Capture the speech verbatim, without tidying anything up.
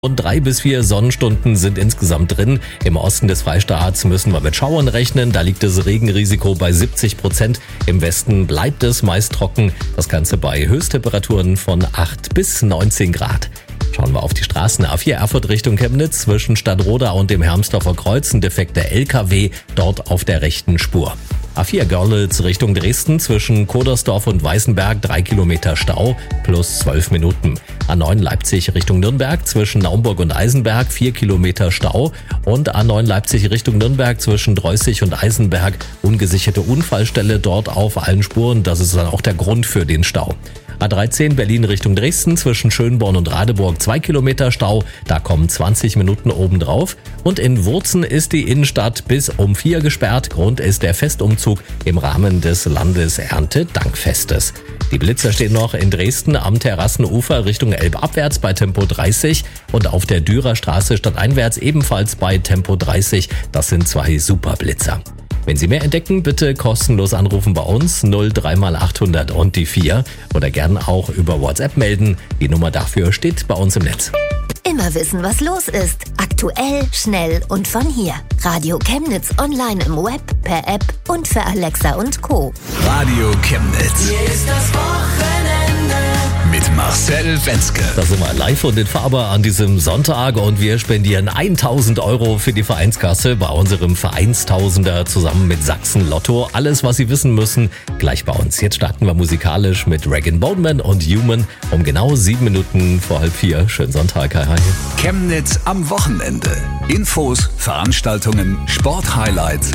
Und drei bis vier Sonnenstunden sind insgesamt drin. Im Osten des Freistaats müssen wir mit Schauern rechnen. Da liegt das Regenrisiko bei siebzig Prozent. Im Westen bleibt es meist trocken. Das Ganze bei Höchsttemperaturen von acht bis neunzehn Grad. Schauen wir auf die Straßen. A vier Erfurt Richtung Chemnitz zwischen Stadtroda und dem Hermsdorfer Kreuz. Ein defekter L K W dort auf der rechten Spur. A vier Görlitz Richtung Dresden zwischen Kodersdorf und Weißenberg drei Kilometer Stau plus zwölf Minuten. A neun Leipzig Richtung Nürnberg zwischen Naumburg und Eisenberg vier Kilometer Stau und A neun Leipzig Richtung Nürnberg zwischen Dreußig und Eisenberg ungesicherte Unfallstelle dort auf allen Spuren. Das ist dann auch der Grund für den Stau. A dreizehn Berlin Richtung Dresden zwischen Schönborn und Radeburg zwei Kilometer Stau, da kommen zwanzig Minuten obendrauf. Und in Wurzen ist die Innenstadt bis um vier gesperrt. Grund ist der Festumzug im Rahmen des Landeserntedankfestes. Die Blitzer stehen noch in Dresden am Terrassenufer Richtung Elbe abwärts bei Tempo dreißig und auf der Dürerstraße stadteinwärts ebenfalls bei Tempo dreißig. Das sind zwei Superblitzer. Wenn Sie mehr entdecken, bitte kostenlos anrufen bei uns null drei mal achthundert und die vier oder gern auch über WhatsApp melden. Die Nummer dafür steht bei uns im Netz. Immer wissen, was los ist. Aktuell, schnell und von hier. Radio Chemnitz online im Web, per App und für Alexa und Co. Radio Chemnitz. Hier ist das Wochenende. Mit Marcel Wenzke. Da sind wir live und in Farbe an diesem Sonntag und wir spendieren tausend Euro für die Vereinskasse bei unserem Vereinstausender zusammen mit Sachsen Lotto. Alles, was Sie wissen müssen, gleich bei uns. Jetzt starten wir musikalisch mit Rag Boneman und Human um genau sieben Minuten vor halb vier. Schönen Sonntag, hi hi. Chemnitz am Wochenende. Infos, Veranstaltungen, Sporthighlights